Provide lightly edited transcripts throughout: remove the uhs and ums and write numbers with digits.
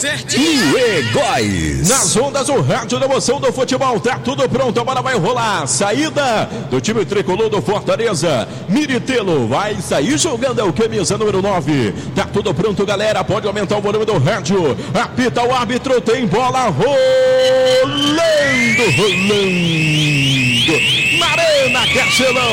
certinho. Góis. Nas ondas, o rádio da emoção do futebol. Tá tudo pronto, agora vai rolar. Saída do time tricolor do Fortaleza. Miritelo vai sair jogando, é o camisa número 9. Tá tudo pronto, galera. Pode aumentar o volume do rádio. Apita o árbitro, tem bola rolando. Na Arena Castelão.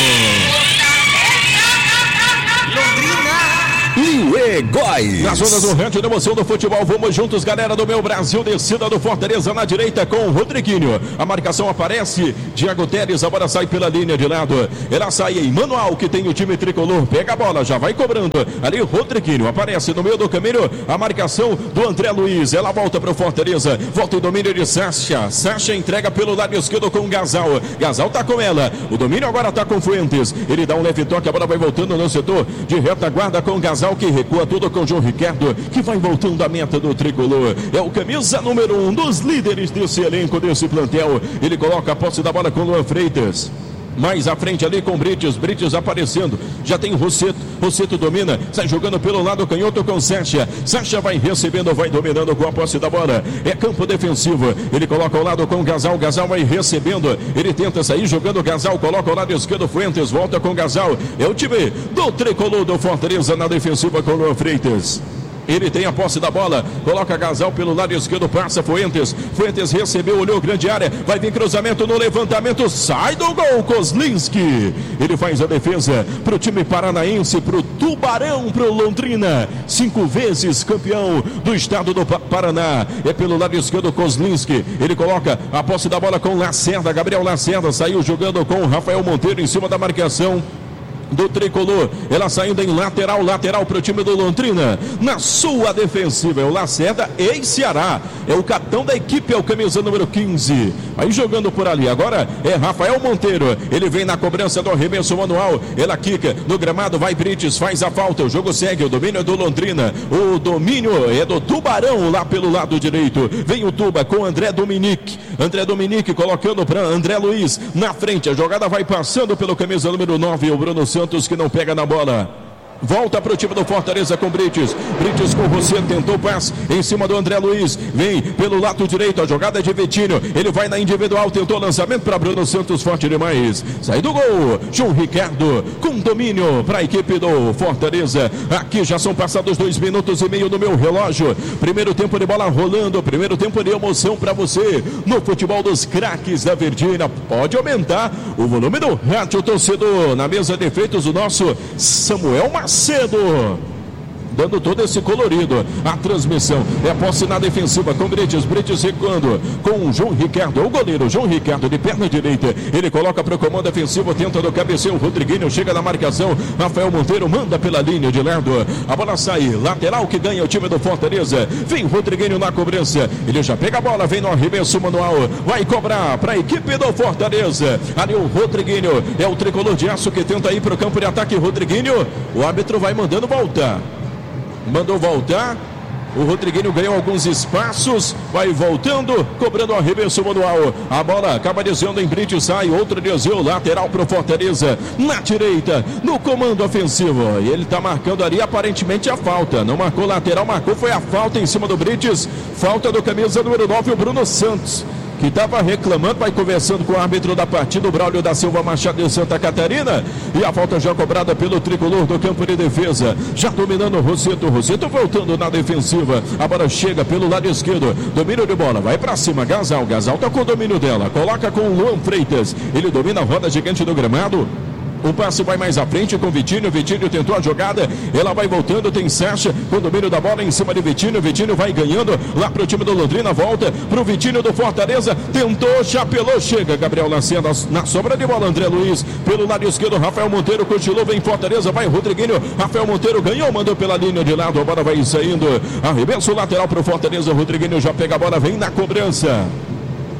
Góis. Nas ondas do rádio da emoção do futebol, vamos juntos, galera do meu Brasil. Descida do Fortaleza na direita com o Rodriguinho. A marcação aparece. Diago Teres, a bola sai pela linha de lado. Ela sai em manual, que tem o time tricolor. Pega a bola, já vai cobrando. Ali Rodriguinho aparece no meio do caminho. A marcação do André Luiz. Ela volta para o Fortaleza. Volta em domínio de Sacha. Sacha entrega pelo lado esquerdo com o Gasal. Gasal tá com ela. O domínio agora tá com Fuentes. Ele dá um leve toque. A bola vai voltando no setor de retaguarda com o Gasal, que recua tudo com o João Ricardo, que vai voltando à meta do tricolor. É o camisa número 1 dos líderes desse elenco, desse plantel. Ele coloca a posse da bola com o Luan Freitas. Mais à frente ali com o Brites aparecendo. Já tem o Rosseto domina, sai jogando pelo lado canhoto com Sacha. Sacha vai recebendo, vai dominando com a posse da bola. É campo defensivo. Ele coloca ao lado com o Gasal. Gasal vai recebendo. Ele tenta sair jogando. Gasal coloca ao lado esquerdo. Fuentes volta com o Gasal. É o time do tricolor do Fortaleza na defensiva com o Luan Freitas. Ele tem a posse da bola, coloca Gasal pelo lado esquerdo, passa Fuentes. Fuentes recebeu, olhou grande área, vai vir cruzamento no levantamento, sai do gol, Kozlinski. Ele faz a defesa para o time paranaense, para o Tubarão, para o Londrina. 5 vezes campeão do estado do Paraná. É pelo lado esquerdo, Kozlinski. Ele coloca a posse da bola com Lacerda, Gabriel Lacerda saiu jogando com Rafael Monteiro em cima da marcação do tricolor. Ela saindo em lateral para o time do Londrina. Na sua defensiva é o Lacerda, ex-Ceará. É o capitão da equipe, é o camisa número 15. Aí jogando por ali. Agora é Rafael Monteiro. Ele vem na cobrança do arremesso manual. Ela quica no gramado, vai Brites, faz a falta. O jogo segue, o domínio é do Londrina. O domínio é do Tubarão lá pelo lado direito. Vem o Tuba com André Dominique. André Dominique colocando para André Luiz na frente. A jogada vai passando pelo camisa número 9, o Bruno Santos, que não pega na bola. Volta para o time do Fortaleza com Brites. Brites com você, tentou passe em cima do André Luiz. Vem pelo lado direito, a jogada é de Vitinho. Ele vai na individual, tentou lançamento para Bruno Santos, forte demais. Sai do gol, João Ricardo com domínio para a equipe do Fortaleza. Aqui já são passados 2 minutos e meio no meu relógio. Primeiro tempo de bola rolando, primeiro tempo de emoção para você no futebol dos craques da Verdinha. Pode aumentar o volume do rádio, torcedor. Na mesa de efeitos, o nosso Samuel Macedo, dando todo esse colorido. A transmissão é a posse na defensiva com Brites recuando com o João Ricardo, o goleiro João Ricardo de perna direita. Ele coloca para o comando defensivo, tenta do cabeceio, o Rodriguinho chega na marcação. Rafael Monteiro manda pela linha de lado. A bola sai, lateral que ganha o time do Fortaleza. Vem o Rodriguinho na cobrança. Ele já pega a bola, vem no arremesso manual. Vai cobrar para a equipe do Fortaleza. Ali o Rodriguinho, é o tricolor de aço que tenta ir para o campo de ataque. Rodriguinho, o árbitro vai mandando voltar. Mandou voltar. O Rodriguinho ganhou alguns espaços, vai voltando, cobrando o arremesso manual. A bola acaba desviando em Brites, sai outro desvio, lateral para o Fortaleza, na direita, no comando ofensivo. E ele está marcando ali aparentemente a falta. Não marcou lateral, marcou foi a falta em cima do Brites. Falta do camisa número 9, o Bruno Santos, que estava reclamando, vai conversando com o árbitro da partida, o Braulio da Silva Machado de Santa Catarina, e a falta já cobrada pelo tricolor do campo de defesa, já dominando o Rosseto voltando na defensiva. A bola chega pelo lado esquerdo, domínio de bola, vai para cima, Gasal tá com o domínio dela, coloca com o Luan Freitas, ele domina a roda gigante do gramado. O passe vai mais à frente com o Vitinho tentou a jogada, ela vai voltando, tem Sacha com o domínio da bola em cima de Vitinho vai ganhando lá para o time do Londrina, volta para o Vitinho do Fortaleza, tentou, chapelou, chega Gabriel Lacerda na sobra de bola, André Luiz pelo lado esquerdo, Rafael Monteiro cochilou, vem Fortaleza, vai Rodriguinho, Rafael Monteiro ganhou, mandou pela linha de lado, a bola vai saindo, arremesso lateral para o Fortaleza, Rodriguinho já pega a bola, vem na cobrança.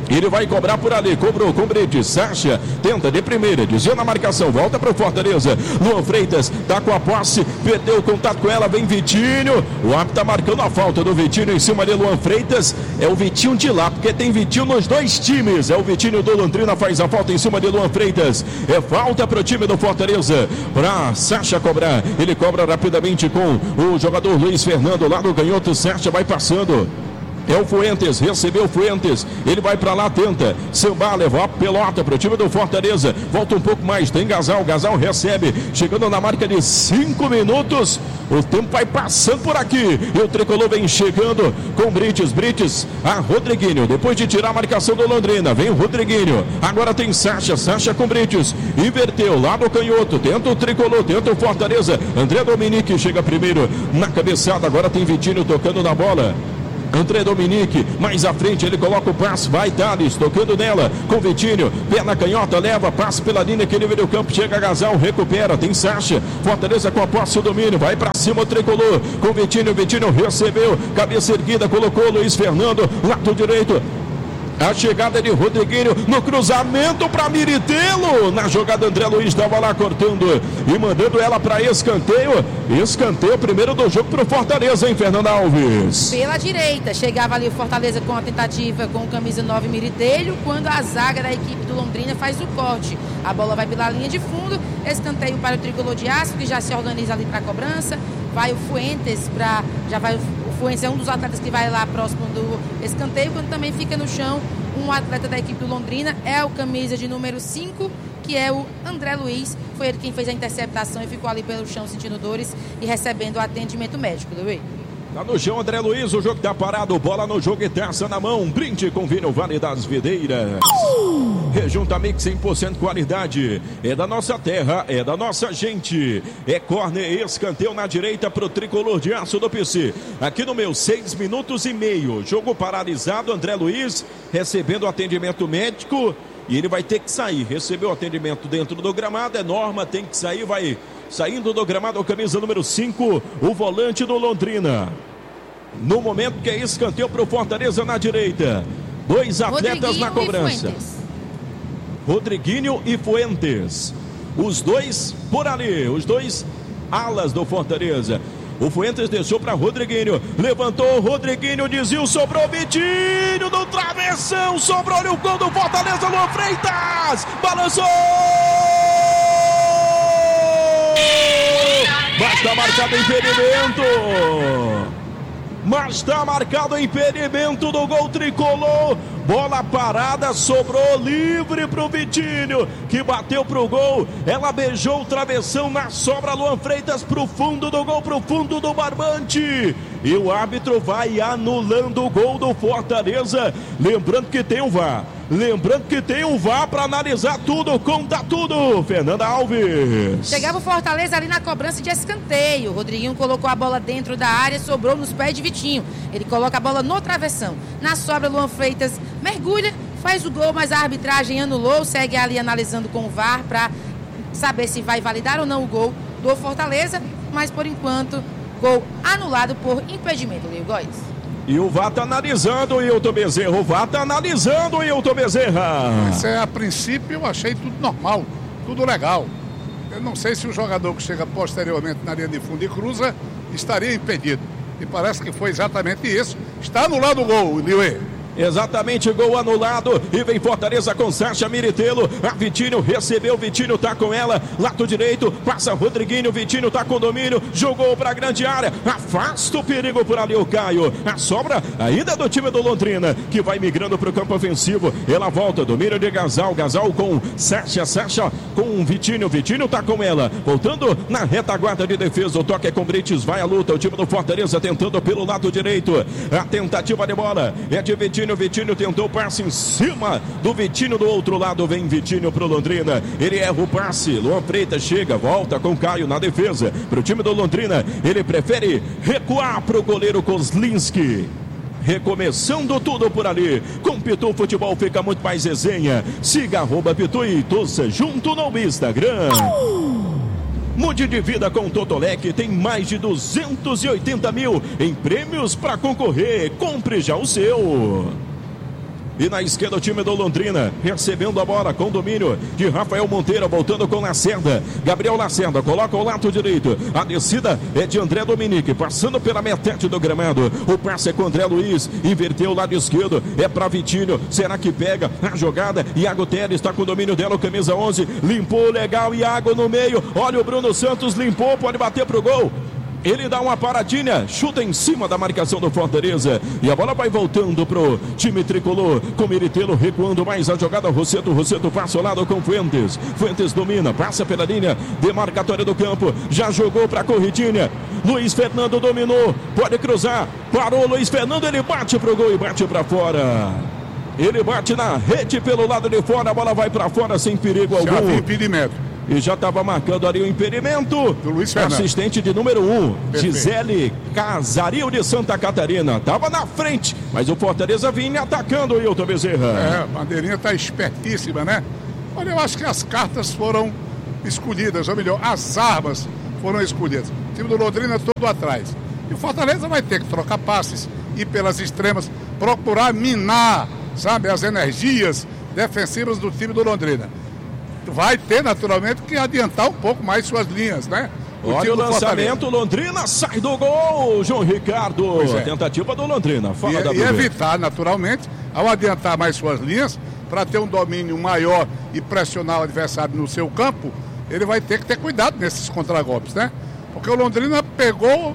Ele vai cobrar por ali, cobrou com Brites, Sacha, tenta de primeira, desvia na marcação, volta para o Fortaleza. Luan Freitas tá com a posse, perdeu o contato com ela, vem Vitinho. O árbitro tá marcando a falta do Vitinho em cima de Luan Freitas. É o Vitinho de lá, porque tem Vitinho nos dois times. É o Vitinho do Londrina, faz a falta em cima de Luan Freitas. É falta para o time do Fortaleza, para Sacha cobrar. Ele cobra rapidamente com o jogador Luiz Fernando lá do canhoto. Sacha vai passando. É o Fuentes, recebeu o Fuentes, ele vai pra lá, tenta sambar, levou a pelota pro time do Fortaleza, volta um pouco mais, tem Gasal recebe, chegando na marca de 5 minutos, o tempo vai passando por aqui, e o Tricolor vem chegando com Brites, a Rodriguinho, depois de tirar a marcação do Londrina, vem o Rodriguinho, agora tem Sacha com Brites, inverteu lá no canhoto, tenta o Tricolor, tenta o Fortaleza, André Dominique chega primeiro na cabeçada, agora tem Vitinho tocando na bola. André Dominique, mais à frente, ele coloca o passe, vai Thales, tocando nela, com Vitinho, perna canhota, leva, passe pela linha, que nível do campo, chega Gasal, recupera, tem Sacha, Fortaleza com a posse, o domínio, vai pra cima o Tricolor, com Vitinho recebeu, cabeça erguida, colocou Luiz Fernando, lado direito, a chegada de Rodriguinho no cruzamento para Miritelo. Na jogada, André Luiz estava lá cortando e mandando ela para escanteio. Escanteio primeiro do jogo para o Fortaleza, hein, Fernanda Alves? Pela direita, chegava ali o Fortaleza com a tentativa com o camisa 9 Miritelo, quando a zaga da equipe do Londrina faz o corte. A bola vai pela linha de fundo, escanteio para o Tricolor de Aço, que já se organiza ali para a cobrança. Vai o Fuentes o Fuentes é um dos atletas que vai lá próximo do escanteio, quando também fica no chão um atleta da equipe do Londrina, é o camisa de número 5, que é o André Luiz. Foi ele quem fez a interceptação e ficou ali pelo chão sentindo dores e recebendo atendimento médico, Luiz. Tá no chão André Luiz, o jogo tá parado, bola no jogo e taça na mão, brinde com vinho Vale das Videiras. Rejunta Mix 100% qualidade, é da nossa terra, é da nossa gente. É córner, escanteio na direita pro Tricolor de Aço do PC. Aqui no meu 6 minutos e meio, jogo paralisado, André Luiz recebendo atendimento médico e ele vai ter que sair, recebeu atendimento dentro do gramado, é norma, tem que sair, vai saindo do gramado, camisa número 5, o volante do Londrina. No momento que é escanteio para o Fortaleza na direita. Dois atletas na cobrança. Rodriguinho e Fuentes. Os dois por ali, os dois alas do Fortaleza. O Fuentes deixou para Rodriguinho. Levantou o Rodriguinho, desviou, sobrou Vitinho no travessão. Sobrou-lhe o gol do Fortaleza, Luan Freitas. Balançou! Mas está marcado impedimento. Mas está marcado impedimento do gol Tricolor. Bola parada, sobrou livre para o Vitinho, que bateu para o gol. Ela beijou o travessão na sobra. Luan Freitas para o fundo do gol, para o fundo do barbante. E o árbitro vai anulando o gol do Fortaleza. Lembrando que tem o VAR. Para analisar tudo, conta tudo. Fernanda Alves. Chegava o Fortaleza ali na cobrança de escanteio. O Rodriguinho colocou a bola dentro da área, sobrou nos pés de Vitinho. Ele coloca a bola no travessão. Na sobra, Luan Freitas mergulha, faz o gol, mas a arbitragem anulou. Segue ali analisando com o VAR para saber se vai validar ou não o gol do Fortaleza. Mas por enquanto, gol anulado por impedimento, Leo Góes. E o VAR tá analisando o Hilton Bezerra. Mas a princípio eu achei tudo normal, tudo legal. Eu não sei se o jogador que chega posteriormente na linha de fundo e cruza estaria impedido. E parece que foi exatamente isso. Está anulado o gol, Liuê. Exatamente, gol anulado. E vem Fortaleza com Sacha Miritelo. A Vitinho recebeu, Vitinho tá com ela. Lado direito, passa Rodriguinho. Vitinho tá com domínio. Jogou pra grande área. Afasta o perigo por ali o Caio. A sobra ainda do time do Londrina, que vai migrando pro campo ofensivo. Ela volta, domínio de Gasal. Gasal com Sacha. Sacha com Vitinho. Vitinho tá com ela. Voltando na retaguarda de defesa. O toque é com Brites. Vai a luta. O time do Fortaleza tentando pelo lado direito. A tentativa de bola é de Vitinho. Vitinho tentou o passe em cima do Vitinho do outro lado. Vem Vitinho pro Londrina. Ele erra o passe. Luan Freitas chega, volta com Caio na defesa. Pro time do Londrina, ele prefere recuar pro goleiro Kozlinski. Recomeçando tudo por ali. Com Pitu Futebol fica muito mais resenha. Siga @Pitu e torça junto no Instagram. Mude de vida com o Totolec, tem mais de 280 mil em prêmios para concorrer. Compre já o seu. E na esquerda o time do Londrina, recebendo a bola com domínio de Rafael Monteiro, voltando com Lacerda. Gabriel Lacerda coloca o lado direito. A descida é de André Dominique, passando pela metade do gramado. O passe é com André Luiz, inverteu o lado esquerdo, é para Vitinho. Será que pega a jogada? Iago Teles está com o domínio dela, o camisa 11. Limpou legal, Iago no meio. Olha o Bruno Santos, limpou, pode bater pro gol. Ele dá uma paradinha, chuta em cima da marcação do Fortaleza. E a bola vai voltando pro time tricolor. Com Miritelo recuando mais a jogada. Rosseto passa ao lado com Fuentes. Fuentes domina, passa pela linha demarcatória do campo. Já jogou pra corridinha. Luiz Fernando dominou, pode cruzar. Parou Luiz Fernando, ele bate pro gol e bate pra fora. Ele bate na rede pelo lado de fora. A bola vai pra fora sem perigo algum. Já tem impedimento. E já estava marcando ali o impedimento do Luiz Fernando. Assistente de número 1, Gisele Casario de Santa Catarina. Estava na frente, mas o Fortaleza vinha atacando o Hilton Bezerra. A bandeirinha está espertíssima, né? Olha, eu acho que as cartas foram escolhidas, ou melhor, as armas foram escolhidas. O time do Londrina todo atrás. E o Fortaleza vai ter que trocar passes, ir pelas extremas, procurar minar, sabe, as energias defensivas do time do Londrina. Vai ter, naturalmente, que adiantar um pouco mais suas linhas, né? Olha o lançamento, Londrina sai do gol, João Ricardo. Tentativa do Londrina. Fala da e evitar, naturalmente, ao adiantar mais suas linhas, para ter um domínio maior e pressionar o adversário no seu campo, ele vai ter que ter cuidado nesses contragolpes, né? Porque o Londrina pegou,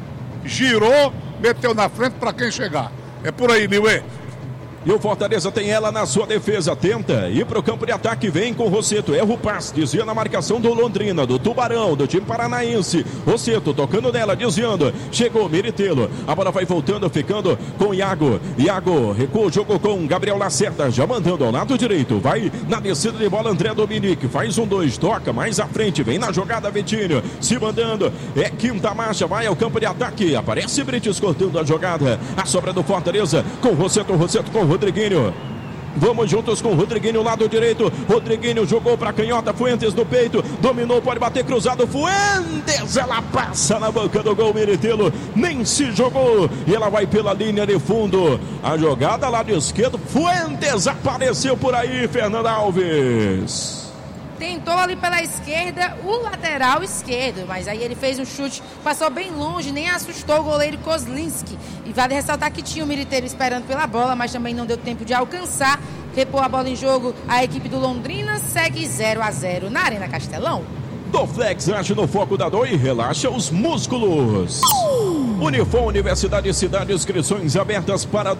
girou, meteu na frente para quem chegar. É por aí, Liuê. E o Fortaleza tem ela na sua defesa, tenta ir para o campo de ataque, vem com o Rosseto, erra o passe, desvia na marcação do Londrina, do Tubarão, do time paranaense. Rosseto tocando nela, desviando, chegou Miritelo, a bola vai voltando, ficando com Iago. Iago recua, jogou com Gabriel Lacerda, já mandando ao lado direito, vai na descida de bola André Dominique, faz 1-2, toca mais à frente, vem na jogada Vitinho, se mandando, é quinta marcha, vai ao campo de ataque, aparece Brites cortando a jogada, a sobra do Fortaleza com Rosseto com Rodriguinho. Vamos juntos com o Rodriguinho, lado direito. Rodriguinho jogou para canhota, Fuentes no peito, dominou, pode bater cruzado. Fuentes, ela passa na boca do gol. Miritelo nem se jogou e ela vai pela linha de fundo. A jogada lado esquerdo, Fuentes apareceu por aí, Fernanda Alves. Tentou ali pela esquerda o lateral esquerdo, mas aí ele fez um chute, passou bem longe, nem assustou o goleiro Kozlinski. E vale ressaltar que tinha o Miritelo esperando pela bola, mas também não deu tempo de alcançar. Repôs a bola em jogo, a equipe do Londrina segue 0-0 na Arena Castelão. Dorflex age no foco da dor e relaxa os músculos. Unifor Universidade Cidade, inscrições abertas para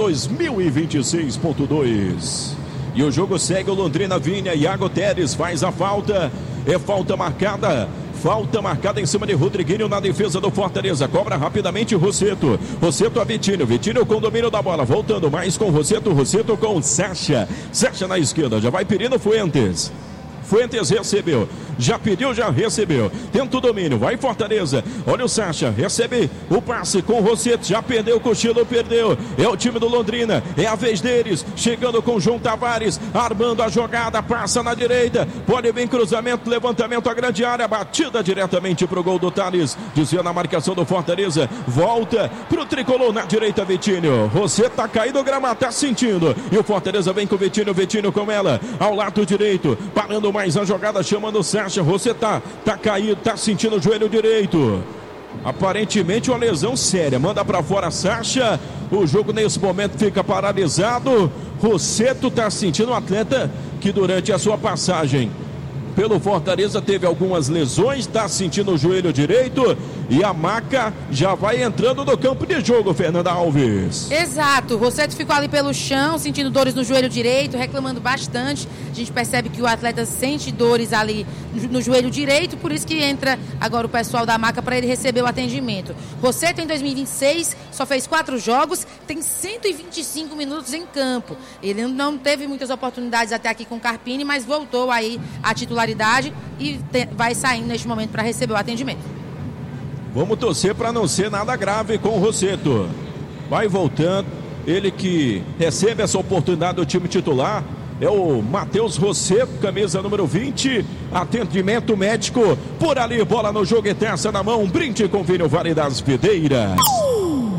2026.2. E o jogo segue, o Londrina vinha, Iago Teres faz a falta, é falta marcada em cima de Rodriguinho na defesa do Fortaleza, cobra rapidamente Rosseto a Vitinho com domínio da bola, voltando mais com Rosseto com Sacha na esquerda, já vai pedindo Fuentes recebeu, já pediu, já recebeu, tenta o domínio, vai Fortaleza, olha o Sacha, recebe o passe com o Rosseto, já perdeu o cochilo, é o time do Londrina, é a vez deles, chegando com João Tavares, armando a jogada, passa na direita, pode vir cruzamento, levantamento à grande área, batida diretamente pro gol do Thales, desvia na marcação do Fortaleza, volta pro tricolor na direita, Vitinho, Rosseto tá caído, o gramado tá sentindo, e o Fortaleza vem com o Vitinho com ela, ao lado direito, parando mais a jogada, chamando o Sacha, você tá caído, tá sentindo o joelho direito, aparentemente uma lesão séria, manda pra fora Sacha, o jogo nesse momento fica paralisado. Rosseto tá sentindo um atleta que durante a sua passagem pelo Fortaleza teve algumas lesões, está sentindo o joelho direito e a Maca já vai entrando no campo de jogo, Fernanda Alves. Exato, o Rosseto ficou ali pelo chão, sentindo dores no joelho direito, reclamando bastante. A gente percebe que o atleta sente dores ali no joelho direito, por isso que entra agora o pessoal da Maca para ele receber o atendimento. Rosseto em 2026 só fez 4 jogos, tem 125 minutos em campo. Ele não teve muitas oportunidades até aqui com o Carpini, mas voltou aí à titularidade e vai saindo neste momento para receber o atendimento. Vamos torcer para não ser nada grave com o Rosseto. Vai voltando, ele que recebe essa oportunidade do time titular é o Matheus Rosseto, camisa número 20, atendimento médico por ali, bola no jogo e terça na mão, brinde com vinho Vale das Videiras.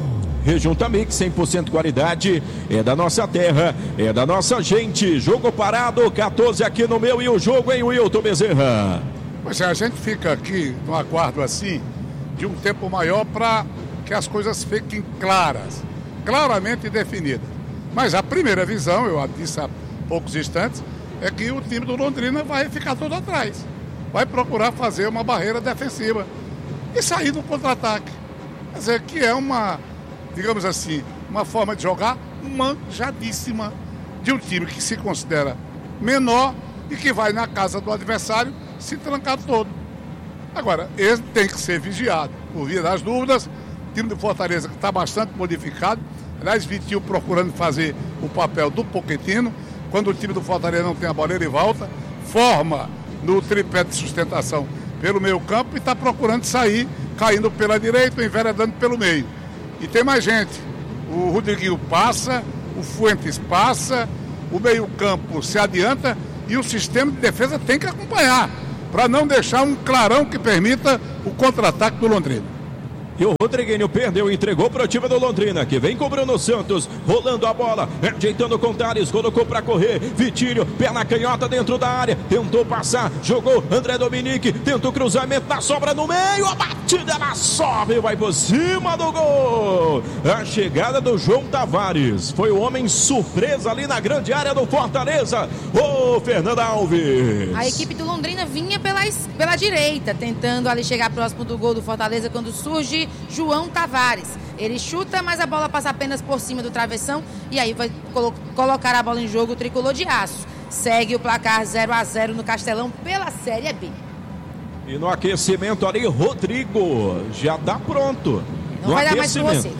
Rejunta Mix, 100% qualidade, é da nossa terra, é da nossa gente. Jogo parado, 14 aqui no meu e o jogo em Wilton Bezerra. Pois é, a gente fica aqui no aguardo assim, de um tempo maior para que as coisas fiquem claras, claramente definidas. Mas a primeira visão, eu disse há poucos instantes, é que o time do Londrina vai ficar todo atrás. Vai procurar fazer uma barreira defensiva e sair no contra-ataque. Quer dizer, que é uma, digamos assim, uma forma de jogar manjadíssima de um time que se considera menor e que vai na casa do adversário se trancar todo. Agora, ele tem que ser vigiado, por via das dúvidas. O time do Fortaleza que está bastante modificado. Aliás, Vitinho procurando fazer o papel do Pochettino. Quando o time do Fortaleza não tem a bola, ele volta, forma no tripé de sustentação pelo meio campo e está procurando sair, caindo pela direita, enveredando pelo meio. E tem mais gente. O Rodriguinho passa, o Fuentes passa, o meio campo se adianta e o sistema de defesa tem que acompanhar, para não deixar um clarão que permita o contra-ataque do Londrina. E o Rodriguinho perdeu e entregou para o time do Londrina, que vem com o Bruno Santos, rolando a bola, ajeitando com o Thales, colocou para correr, Vitinho, pé na canhota dentro da área, tentou passar, jogou, André Dominique, tentou cruzamento na sobra no meio, a batida ela sobe, vai por cima do gol. A chegada do João Tavares, foi o homem surpresa ali na grande área do Fortaleza, o Fernanda Alves. A equipe do Londrina vinha pela direita, tentando ali chegar próximo do gol do Fortaleza, quando surge João Tavares. Ele chuta, mas a bola passa apenas por cima do travessão e aí vai colocar a bola em jogo o tricolor de aço. Segue o placar 0-0 no Castelão pela Série B. E no aquecimento ali, Rodrigo já está pronto. Não vai dar mais pro Rosseto.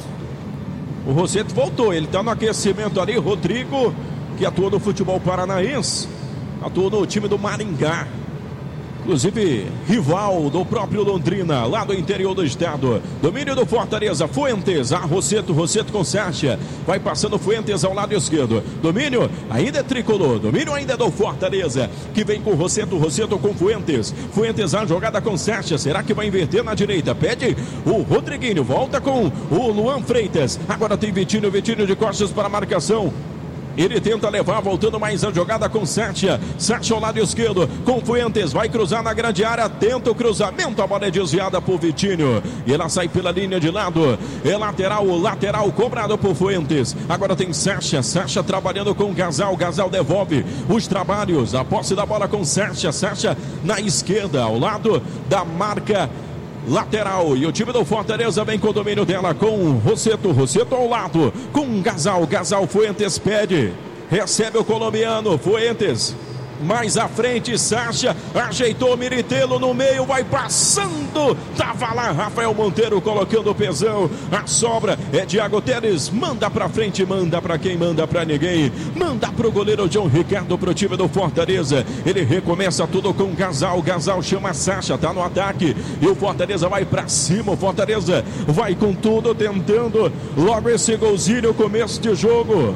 O Rosseto voltou, ele está no aquecimento ali, Rodrigo, que atua no futebol paranaense, atua no time do Maringá. Inclusive, rival do próprio Londrina, lá do interior do estado. Domínio do Fortaleza, Fuentes, Rosseto com Sacha. Vai passando Fuentes ao lado esquerdo. Domínio ainda é tricolor, domínio ainda é do Fortaleza, que vem com Rosseto com Fuentes. Fuentes, a jogada com Sacha, será que vai inverter na direita? Pede o Rodriguinho, volta com o Luan Freitas. Agora tem Vitinho de costas para a marcação. Ele tenta levar, voltando mais a jogada com Sacha ao lado esquerdo, com Fuentes, vai cruzar na grande área, tenta o cruzamento, a bola é desviada por Vitinho, e ela sai pela linha de lado, é lateral cobrado por Fuentes. Agora tem Sacha trabalhando com Gasal devolve os trabalhos, a posse da bola com Sacha na esquerda, ao lado da marca lateral, e o time do Fortaleza vem com o domínio dela com Rosseto ao lado, com Gasal Fuentes pede, recebe o colombiano, Fuentes, mais à frente, Sacha, ajeitou Miritelo no meio, vai passando, tava lá Rafael Monteiro colocando o pesão, a sobra é Diago Teles, manda pra frente, manda pra quem, manda pra ninguém, manda pro goleiro João Ricardo pro time do Fortaleza, ele recomeça tudo com Gasal chama Sacha, tá no ataque, e o Fortaleza vai pra cima, o Fortaleza vai com tudo, tentando logo esse golzinho, começo de jogo.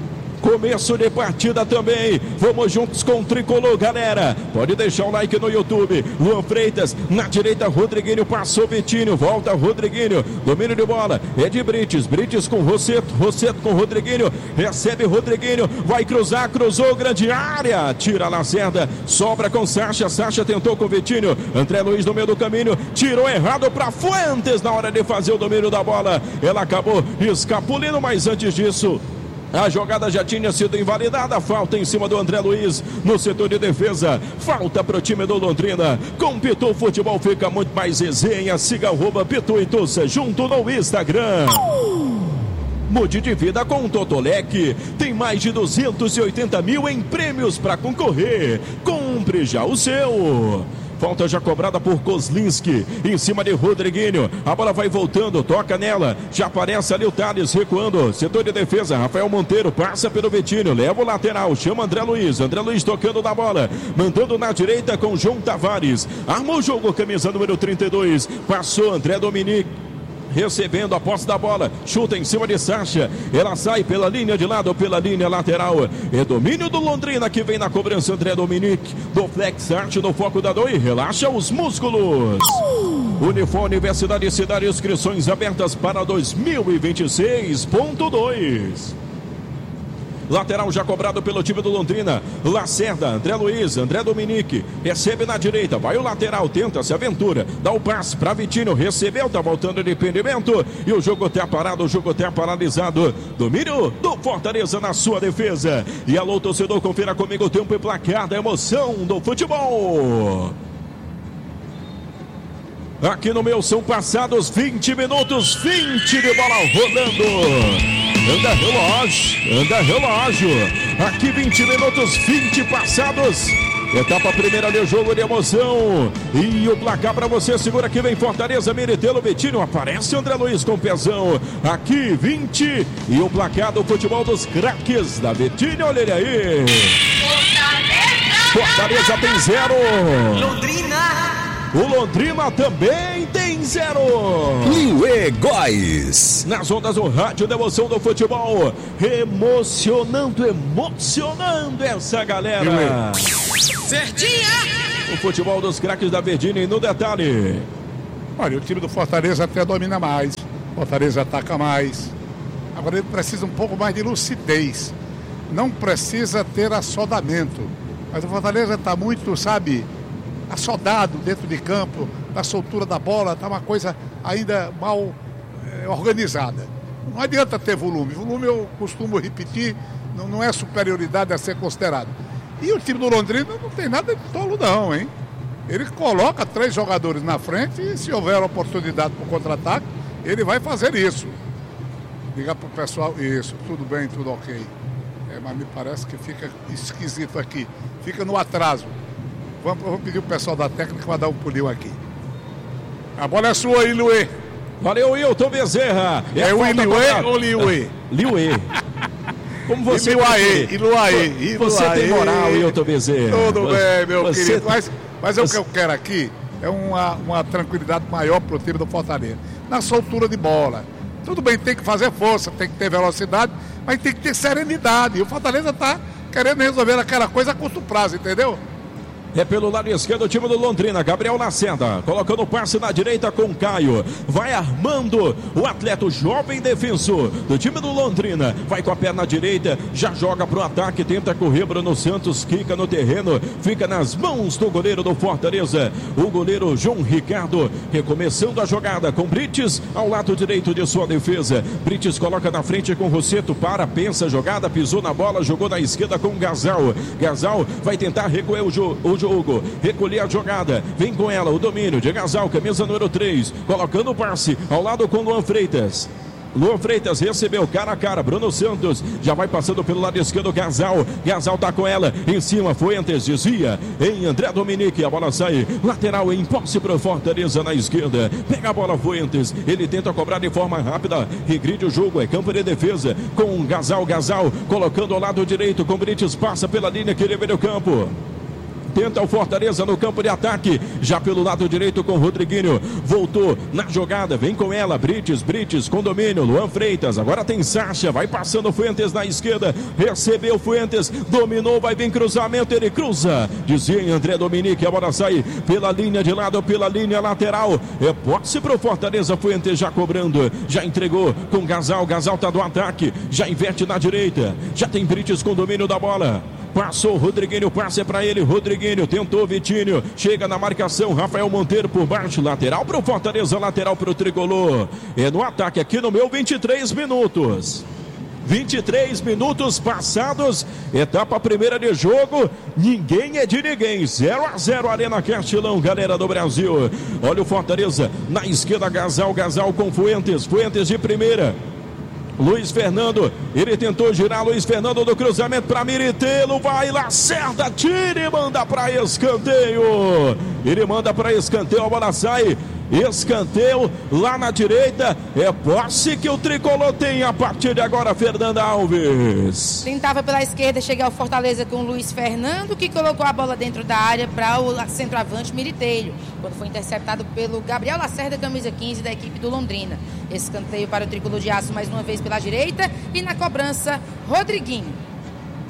Começo de partida também. Vamos juntos com o tricolor, galera. Pode deixar o like no YouTube. Luan Freitas, na direita, Rodriguinho passou Vitinho. Volta Rodriguinho. Domínio de bola é de Brites com Rosseto com Rodriguinho. Recebe Rodriguinho. Vai cruzar, cruzou grande área. Tira a Lacerda. Sobra com Sacha tentou com Vitinho. André Luiz no meio do caminho. Tirou errado para Fuentes na hora de fazer o domínio da bola. Ela acabou escapulindo, mas antes disso, a jogada já tinha sido invalidada, falta em cima do André Luiz no setor de defesa, falta para o time do Londrina. Com Pitu Futebol fica muito mais resenha, siga @Pitu e Tussa junto no Instagram. Mude de vida com o Totolec, tem mais de 280 mil em prêmios para concorrer, compre já o seu. Falta já cobrada por Kozlinski, em cima de Rodriguinho, a bola vai voltando, toca nela, já aparece ali o Thales recuando, setor de defesa, Rafael Monteiro passa pelo Vitinho, leva o lateral, chama André Luiz tocando na bola, mandando na direita com João Tavares, armou o jogo, camisa número 32, passou André Dominique, recebendo a posse da bola, chuta em cima de Sacha, ela sai pela linha de lado, pela linha lateral, é domínio do Londrina que vem na cobrança, André Dominique, do Flex Art no foco da dor e relaxa os músculos. Unifor Universidade de Cidade, inscrições abertas para 2026.2. Lateral já cobrado pelo time do Londrina. Lacerda, André Luiz, André Dominique. Recebe na direita, vai o lateral, tenta, se aventura. Dá o passe para Vitinho, recebeu, tá voltando de impedimento. E o jogo tá parado, o jogo tá paralisado. Domínio do Fortaleza na sua defesa. E alô, torcedor, confira comigo o tempo e placar da emoção do futebol. Aqui no meu são passados 20 minutos, 20 de bola rolando. Anda relógio. Aqui 20 minutos, 20 passados. Etapa primeira do jogo de emoção. E o placar para você, segura que vem Fortaleza, Meritelo, Betinho. Aparece André Luiz com pezão. Aqui 20. E o placar do futebol dos craques da Betinho, olha ele aí. Fortaleza tem 0. O Londrina também tem 0. Liuê Góes. Nas ondas do rádio da emoção do futebol. Emocionando essa galera. Verdinha! O futebol dos craques da Verdinha e no detalhe. Olha, o time do Fortaleza até domina mais. Fortaleza ataca mais. Agora ele precisa um pouco mais de lucidez. Não precisa ter assodamento. Mas o Fortaleza está muito, assodado dentro de campo, na soltura da bola, está uma coisa ainda mal organizada. Não adianta ter volume. Volume eu costumo repetir, não é superioridade a ser considerado. E o time do Londrina não tem nada de tolo não, hein? Ele coloca 3 jogadores na frente e se houver oportunidade para o contra-ataque, ele vai fazer isso. Ligar para o pessoal, isso, tudo bem, tudo ok. Mas me parece que fica esquisito aqui, fica no atraso. Vamos pedir o pessoal da técnica para dar um pulinho aqui. A bola é sua aí, Liuê. Valeu, Wilton Bezerra. É o Liuê ou Liuê? Liuê. Como você Iluaê. Você tem moral, Wilton Bezerra. Tudo bem, meu querido. Mas o que eu quero aqui é uma tranquilidade maior para o time do Fortaleza. Na soltura de bola. Tudo bem, tem que fazer força, tem que ter velocidade, mas tem que ter serenidade. E o Fortaleza está querendo resolver aquela coisa a curto prazo, entendeu? É pelo lado esquerdo o time do Londrina, Gabriel Lacerda, colocando o passe na direita com Caio, vai armando o atleta, o jovem defensor do time do Londrina, vai com a perna direita, já joga pro ataque, tenta correr, Bruno Santos quica no terreno, fica nas mãos do goleiro do Fortaleza, o goleiro João Ricardo, recomeçando a jogada com Brites ao lado direito de sua defesa, Brites coloca na frente com Rosseto, pensa a jogada, pisou na bola, jogou na esquerda com Gazal vai tentar recolher o jogo, recolher a jogada, vem com ela o domínio de Gazal, camisa número 3, colocando o passe ao lado com Luan Freitas recebeu cara a cara, Bruno Santos já vai passando pelo lado esquerdo, Gazal tá com ela, em cima Fuentes desvia em André Dominique, a bola sai lateral em posse para o Fortaleza na esquerda, pega a bola Fuentes, ele tenta cobrar de forma rápida, regride o jogo, é campo de defesa com Gazal colocando ao lado direito com Brites, passa pela linha que ele vê no campo. Tenta o Fortaleza no campo de ataque, já pelo lado direito com Rodriguinho, voltou na jogada, vem com ela, Brites com domínio, Luan Freitas, agora tem Sacha, vai passando Fuentes na esquerda, recebeu Fuentes, dominou, vai vir cruzamento, ele cruza, dizia André Dominique, a bola sai pela linha de lado, pela linha lateral, é posse pro Fortaleza, Fuentes já cobrando, já entregou com Gazal tá do ataque, já inverte na direita, já tem Brites com domínio da bola. Passou Rodriguinho, passe para ele, Rodriguinho, tentou Vitinho, chega na marcação, Rafael Monteiro por baixo, lateral para o Fortaleza, lateral para o Tricolor. É no ataque aqui no meu 23 minutos. 23 minutos passados, etapa primeira de jogo, ninguém é de ninguém, 0-0 Arena Castelão, galera do Brasil. Olha o Fortaleza, na esquerda Gazal com Fuentes de primeira. Luiz Fernando, ele tentou girar, Luiz Fernando do cruzamento para Meritelo, vai Lacerda, tira e manda para escanteio, a bola sai, escanteio lá na direita, é posse que o Tricolor tem a partir de agora, Fernanda Alves. Tentava pela esquerda chegar ao Fortaleza com o Luiz Fernando, que colocou a bola dentro da área para o centroavante Meritelo, quando foi interceptado pelo Gabriel Lacerda, camisa 15 da equipe do Londrina. Escanteio para o Tricolor de Aço mais uma vez pela direita e na cobrança Rodriguinho.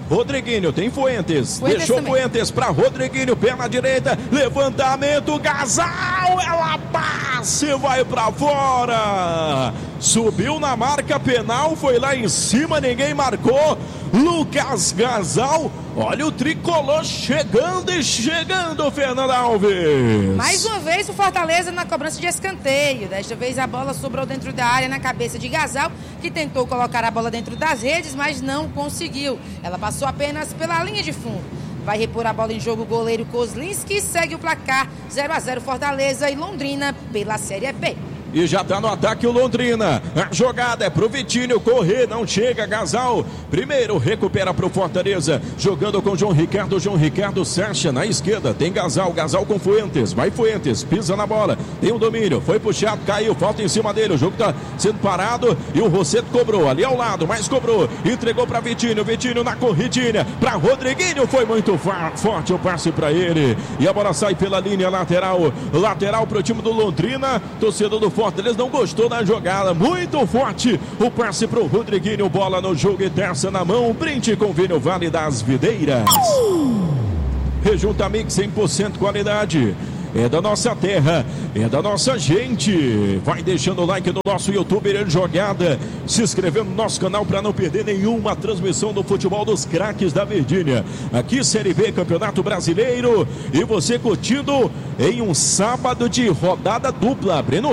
Rodriguinho, tem Fuentes. Fuentes Deixou também. Fuentes para Rodriguinho, perna direita, levantamento, Gasal, ela passe, vai para fora. Subiu na marca penal, foi lá em cima, ninguém marcou. Lucas Gasal, olha o tricolor chegando e chegando, Fernanda Alves. Mais uma vez o Fortaleza na cobrança de escanteio. Desta vez a bola sobrou dentro da área na cabeça de Gasal, que tentou colocar a bola dentro das redes, mas não conseguiu. Ela passou apenas pela linha de fundo. Vai repor a bola em jogo o goleiro Kozlinski e segue o placar 0-0 Fortaleza e Londrina pela Série B. E já tá no ataque o Londrina. A jogada é pro Vitinho correr, não chega, Gasal. Primeiro recupera pro Fortaleza, jogando com João Ricardo Sacha na esquerda. Tem Gasal com Fuentes, vai Fuentes, pisa na bola, tem o domínio, foi puxado, caiu, falta em cima dele. O jogo tá sendo parado e o Rosseto cobrou ali ao lado, mas cobrou, entregou pra Vitinho na corridinha, pra Rodriguinho, foi muito forte o passe pra ele. E a bola sai pela linha lateral pro time do Londrina. Torcedor do Fortaleza não gostou da jogada, muito forte o passe pro Rodriguinho, bola no jogo e terça na mão, brinde com vinho Vale das Videiras. Rejunta Mix 100% qualidade. É da nossa terra, é da nossa gente. Vai deixando o like no nosso YouTube Jogada, se inscrevendo no nosso canal para não perder nenhuma transmissão do futebol dos craques da Virgínia. Aqui Série B, Campeonato Brasileiro, e você curtindo em um sábado de rodada dupla. Breno